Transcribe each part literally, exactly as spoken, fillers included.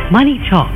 Money Talk.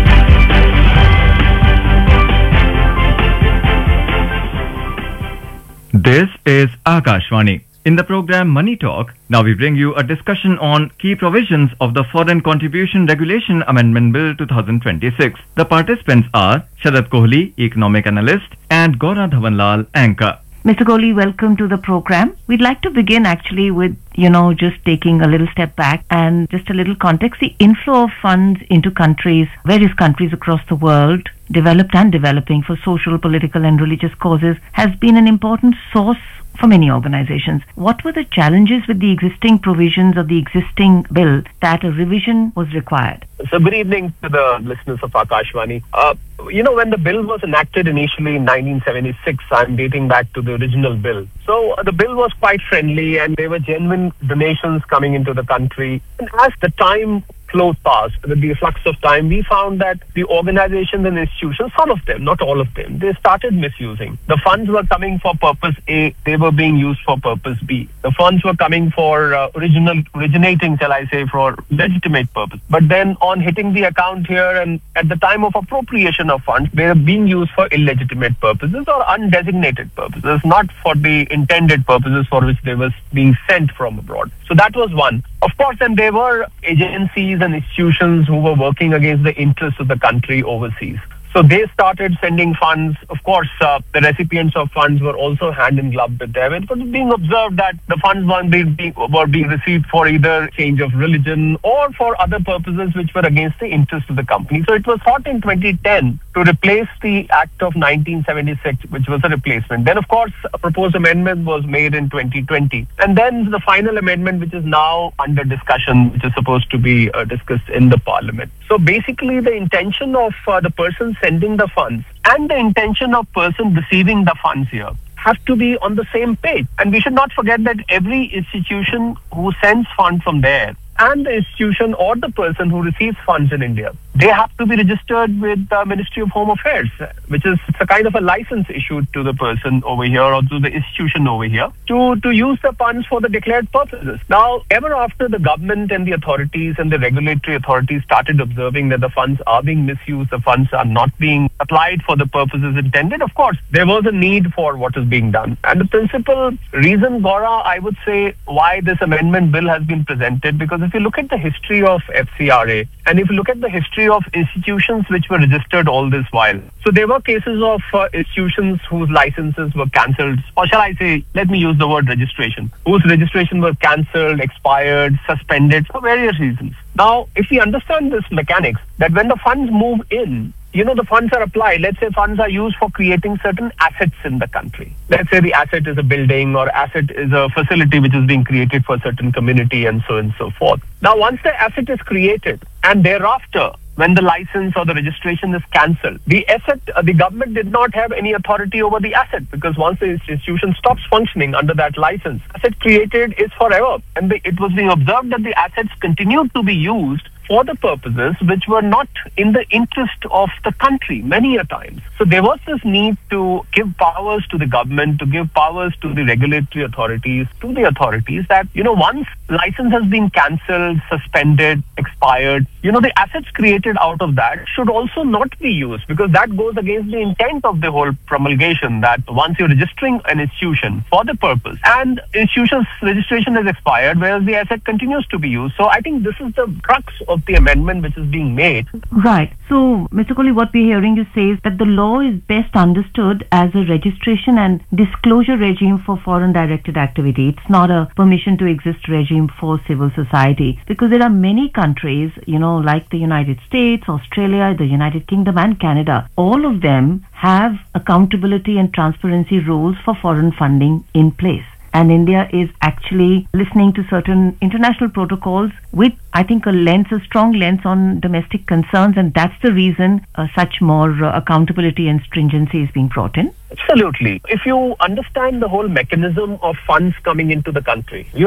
This is Akashvani. In the program Money Talk, now we bring you a discussion on key provisions of the Foreign Contribution Regulation Amendment Bill twenty twenty-six. The participants are Sharad Kohli, economic analyst, and Gaura Dhawanlal, anchor. Mister Kohli, welcome to the program. We'd like to begin actually with, you know, just taking a little step back and just a little context. The inflow of funds into countries, various countries across the world, developed and developing for social, political and religious causes has been an important source for many organizations. What were the challenges with the existing provisions of the existing bill that a revision was required? So good evening to the listeners of Akashvani. Uh, you know, when the bill was enacted initially in nineteen seventy-six, I'm dating back to the original bill. So uh, the bill was quite friendly and there were genuine donations coming into the country. And as the time flowed past, with the flux of time, we found that the organizations and institutions, some of them, not all of them, they started misusing. The funds were coming for purpose A, they were being used for purpose B. The funds were coming for uh, original, originating, shall I say, for legitimate purpose. But then on hitting the account here and at the time of appropriation of funds, they were being used for illegitimate purposes or undesignated purposes, not for the intended purposes for which they were being sent from abroad. So that was one. Of course, then there were agencies and institutions who were working against the interests of the country overseas. So they started sending funds. Of course, uh, the recipients of funds were also hand in glove with them. It was being observed that the funds were being, being, were being received for either change of religion or for other purposes which were against the interests of the company. So it was thought in twenty ten to replace the Act of nineteen seventy-six, which was a replacement. Then, of course, a proposed amendment was made in twenty twenty. And then the final amendment, which is now under discussion, which is supposed to be uh, discussed in the parliament. So basically, the intention of uh, the person sending the funds and the intention of person receiving the funds here have to be on the same page. And we should not forget that every institution who sends funds from there and the institution or the person who receives funds in India, they have to be registered with the Ministry of Home Affairs, which is it's a kind of a license issued to the person over here or to the institution over here to, to use the funds for the declared purposes. Now, ever after the government and the authorities and the regulatory authorities started observing that the funds are being misused, the funds are not being applied for the purposes intended, of course, there was a need for what is being done. And the principal reason, Gaura, I would say, why this amendment bill has been presented, because if you look at the history of F C R A and if you look at the history of institutions which were registered all this while, so there were cases of uh, institutions whose licenses were cancelled, or shall I say, let me use the word registration, whose registration was cancelled, expired, suspended for various reasons. Now, if we understand this mechanics, that when the funds move in, you know, the funds are applied. Let's say funds are used for creating certain assets in the country. Let's say the asset is a building or asset is a facility which is being created for a certain community and so on and so forth. Now, once the asset is created and thereafter, when the license or the registration is cancelled, the asset, uh, the government did not have any authority over the asset, because once the institution stops functioning under that license, asset created is forever. And the, it was being observed that the assets continued to be used for the purposes which were not in the interest of the country many a times. So there was this need to give powers to the government, to give powers to the regulatory authorities, to the authorities that, you know, once license has been cancelled, suspended, expired, you know, the assets created out of that should also not be used, because that goes against the intent of the whole promulgation, that once you're registering an institution for the purpose and institution's registration has expired, whereas the asset continues to be used. So I think this is the crux of the amendment which is being made. Right. So, Mister Kohli, what we're hearing you say is that the law is best understood as a registration and disclosure regime for foreign directed activity. It's not a permission to exist regime for civil society, because there are many countries, you know, like the United States, Australia, the United Kingdom and Canada. All of them have accountability and transparency rules for foreign funding in place. And India is actually listening to certain international protocols with, I think, a lens, a strong lens on domestic concerns, and that's the reason uh, such more uh, accountability and stringency is being brought in. Absolutely. If you understand the whole mechanism of funds coming into the country, you